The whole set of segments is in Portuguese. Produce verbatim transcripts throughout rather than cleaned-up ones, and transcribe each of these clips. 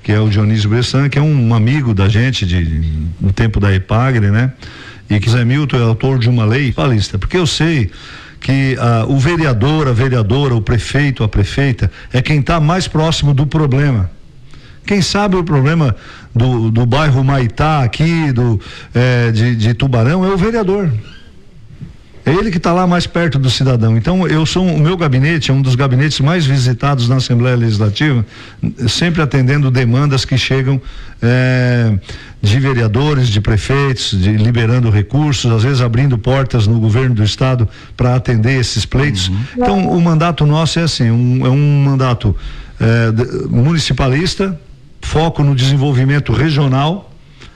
que é o Dionísio Bressan, que é um amigo da gente de, no tempo da Epagre, né? E que Zé Milton é autor de uma lei trabalhista, porque eu sei que ah, o vereador, a vereadora, o prefeito, a prefeita é quem está mais próximo do problema. Quem sabe o problema do, do bairro Maitá aqui, do, é, de, de Tubarão, é o vereador. É ele que está lá mais perto do cidadão. Então, eu sou, o meu gabinete é um dos gabinetes mais visitados na Assembleia Legislativa, sempre atendendo demandas que chegam é, de vereadores, de prefeitos, de, liberando recursos, às vezes abrindo portas no governo do estado para atender esses pleitos. Uhum. Então, o mandato nosso é assim, um, é um mandato é, de, municipalista, foco no desenvolvimento regional,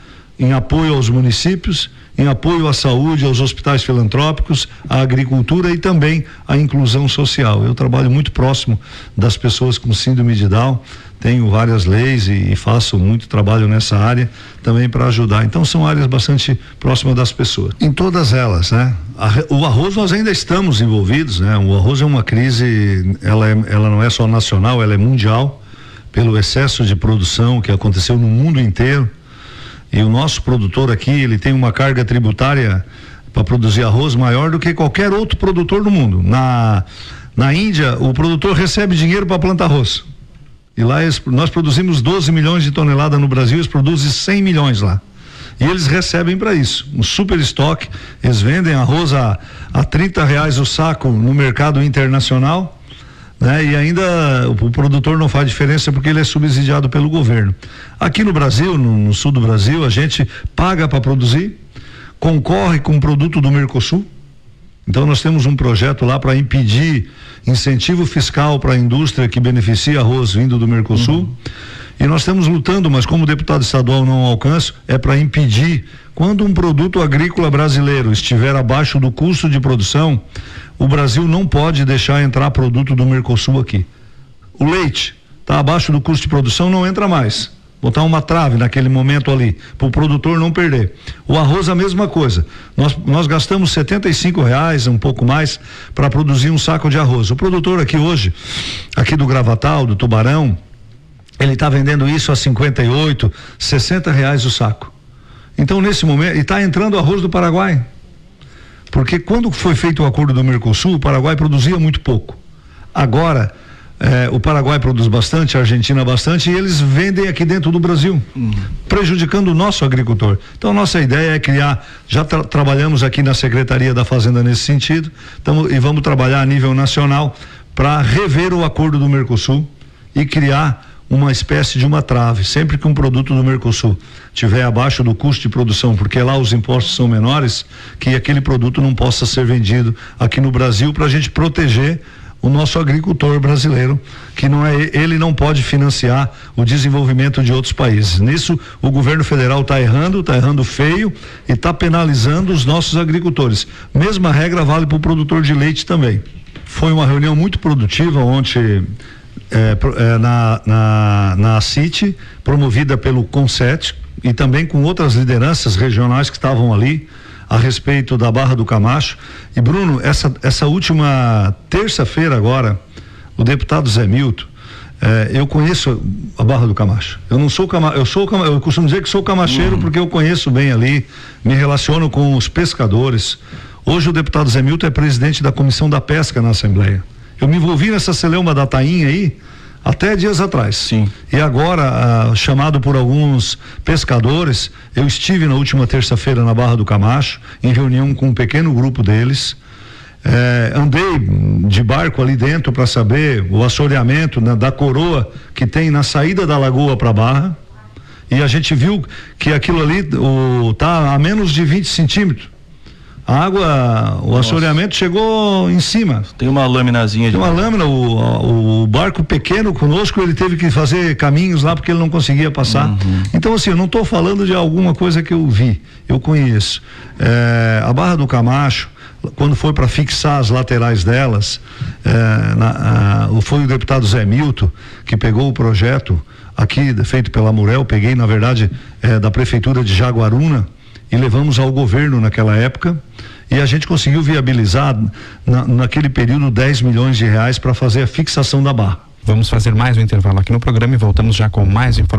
em apoio aos municípios, em apoio à saúde, aos hospitais filantrópicos, à agricultura e também à inclusão social. Eu trabalho muito próximo das pessoas com síndrome de Down, tenho várias leis e, e faço muito trabalho nessa área também para ajudar. Então são áreas bastante próximas das pessoas. Em todas elas, né? A, o arroz nós ainda estamos envolvidos, né? O arroz é uma crise, ela, é, ela não é só nacional, ela é mundial, pelo excesso de produção que aconteceu no mundo inteiro. E o nosso produtor aqui, ele tem uma carga tributária para produzir arroz maior do que qualquer outro produtor do mundo. Na, na Índia, o produtor recebe dinheiro para plantar arroz. E lá eles, nós produzimos doze milhões de toneladas no Brasil, eles produzem cem milhões lá. E eles recebem para isso, um super estoque, eles vendem arroz a, a trinta reais o saco no mercado internacional. Né? E ainda o, o produtor não faz diferença porque ele é subsidiado pelo governo. Aqui no Brasil, no, no sul do Brasil, a gente paga para produzir, concorre com o produto do Mercosul. Então nós temos um projeto lá para impedir incentivo fiscal para a indústria que beneficia arroz vindo do Mercosul. Uhum. E nós estamos lutando, mas como deputado estadual não alcanço, é para impedir, quando um produto agrícola brasileiro estiver abaixo do custo de produção, o Brasil não pode deixar entrar produto do Mercosul aqui. O leite está abaixo do custo de produção, não entra mais. Botar uma trave naquele momento ali, para o produtor não perder. O arroz a mesma coisa. Nós, nós gastamos setenta e cinco reais, um pouco mais, para produzir um saco de arroz. O produtor aqui hoje, aqui do Gravatal, do Tubarão, ele está vendendo isso a cinquenta e oito, sessenta reais o saco. Então nesse momento, e está entrando arroz do Paraguai. Porque quando foi feito o acordo do Mercosul, o Paraguai produzia muito pouco. Agora, eh, o Paraguai produz bastante, a Argentina bastante, e eles vendem aqui dentro do Brasil, uhum. prejudicando o nosso agricultor. Então, nossa ideia é criar, já tra- trabalhamos aqui na Secretaria da Fazenda nesse sentido, tamo, e vamos trabalhar a nível nacional para rever o acordo do Mercosul e criar uma espécie de uma trave, sempre que um produto do Mercosul tiver abaixo do custo de produção, porque lá os impostos são menores, que aquele produto não possa ser vendido aqui no Brasil, para a gente proteger o nosso agricultor brasileiro, que não é, ele não pode financiar o desenvolvimento de outros países. Nisso o governo federal está errando, está errando feio e está penalizando os nossos agricultores. Mesma regra vale para o produtor de leite também. Foi uma reunião muito produtiva ontem, É, é, na, na, na C I T, promovida pelo CONSET e também com outras lideranças regionais que estavam ali a respeito da Barra do Camacho. E Bruno, essa, essa última terça-feira agora, o deputado Zé Milton, é, eu conheço a Barra do Camacho. Eu não sou cama, eu sou eu costumo dizer que sou camacheiro uhum. porque eu conheço bem ali, me relaciono com os pescadores. Hoje o deputado Zé Milton é presidente da Comissão da Pesca na Assembleia. Eu me envolvi nessa celeuma da tainha aí até dias atrás. Sim. E agora, ah, chamado por alguns pescadores, eu estive na última terça-feira na Barra do Camacho, em reunião com um pequeno grupo deles. Eh, andei de barco ali dentro para saber o assoreamento, né, da coroa que tem na saída da lagoa para a Barra. E a gente viu que aquilo ali o, tá a menos de vinte centímetros. A água, o Nossa. assoreamento chegou em cima. Tem uma laminazinha de. Tem uma lâmina, o, o barco pequeno conosco, ele teve que fazer caminhos lá porque ele não conseguia passar. Uhum. Então, assim, eu não estou falando de alguma coisa que eu vi, eu conheço. É, a Barra do Camacho, quando foi para fixar as laterais delas, é, na, a, foi o deputado Zé Milton que pegou o projeto aqui, feito pela Murel, peguei, na verdade, é, da prefeitura de Jaguaruna, e levamos ao governo naquela época, e a gente conseguiu viabilizar na, naquele período dez milhões de reais para fazer a fixação da barra. Vamos fazer mais um intervalo aqui no programa e voltamos já com mais informações.